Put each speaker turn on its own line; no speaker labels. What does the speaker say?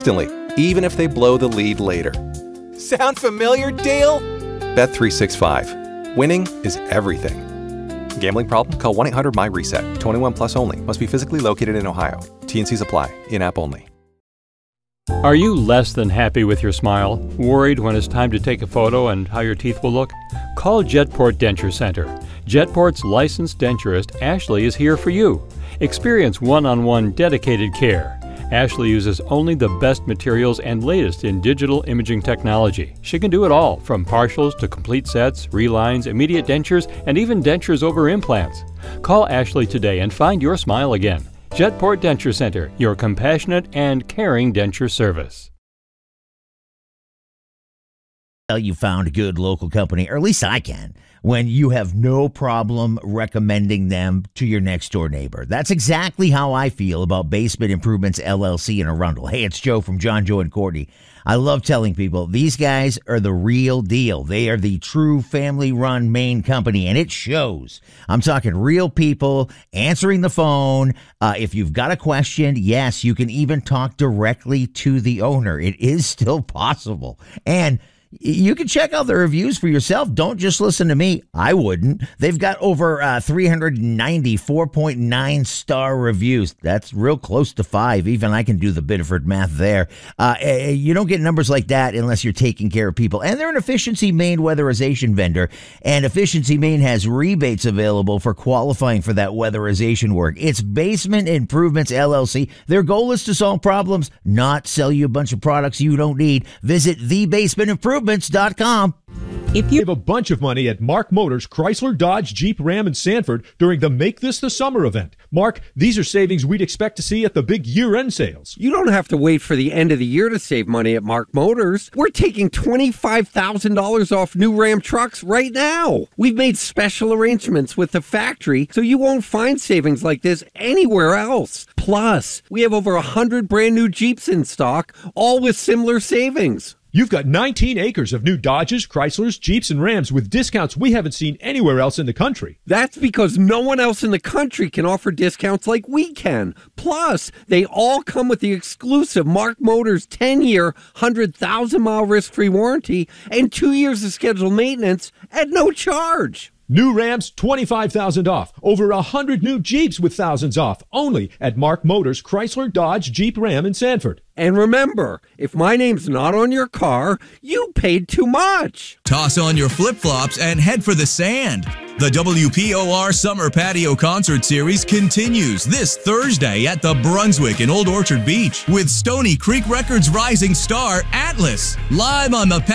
instantly, even if they blow the lead later.
Sound familiar, Dale?
Bet365. Winning is everything. Gambling problem? Call 1-800-MY-RESET. 21 plus only. Must be physically located in Ohio. T&Cs apply. In-app only.
Are you less than happy with your smile? Worried when it's time to take a photo and how your teeth will look? Call Jetport Denture Center. Jetport's licensed denturist, Ashley, is here for you. Experience one-on-one dedicated care. Ashley uses only the best materials and latest in digital imaging technology. She can do it all, from partials to complete sets, relines, immediate dentures, and even dentures over implants. Call Ashley today and find your smile again. Jetport Denture Center, your compassionate and caring denture service.
You found a good local company, or at least I can, when you have no problem recommending them to your next door neighbor. That's exactly how I feel about Basement Improvements LLC in Arundel. Hey, it's Joe from John, Joe, and Courtney. I love telling people these guys are the real deal. They are the true family-run main company, and it shows. I'm talking real people answering the phone. If you've got a question, yes, you can even talk directly to the owner. It is still possible. And you can check out the reviews for yourself. Don't just listen to me. I wouldn't. They've got over 394.9 star reviews. That's real close to 5. Even I can do the Biddeford math there. You don't get numbers like that unless you're taking care of people. And they're an Efficiency Maine weatherization vendor. And Efficiency Maine has rebates available for qualifying for that weatherization work. It's Basement Improvements LLC. Their goal is to solve problems, not sell you a bunch of products you don't need. Visit thebasementimprovements.com.
If you have a bunch of money at Mark Motors, Chrysler, Dodge, Jeep, Ram, and Sanford during the Make This the Summer event. Mark, these are savings we'd expect to see at the big year-end sales.
You don't have to wait for the end of the year to save money at Mark Motors. We're taking $25,000 off new Ram trucks right now. We've made special arrangements with the factory so you won't find savings like this anywhere else. Plus, we have over 100 brand new Jeeps in stock, all with similar savings.
You've got 19 acres of new Dodges, Chryslers, Jeeps, and Rams with discounts we haven't seen anywhere else in the country.
That's because no one else in the country can offer discounts like we can. Plus, they all come with the exclusive Mark Motors 10-year, 100,000-mile risk-free warranty and 2 years of scheduled maintenance at no charge.
New Rams, $25,000 off. Over 100 new Jeeps with thousands off. Only at Mark Motors, Chrysler, Dodge, Jeep, Ram, and Sanford.
And remember, if my name's not on your car, you paid too much.
Toss on your flip-flops and head for the sand. The WPOR Summer Patio Concert Series continues this Thursday at the Brunswick in Old Orchard Beach with Stony Creek Records rising star Atlas. Live on the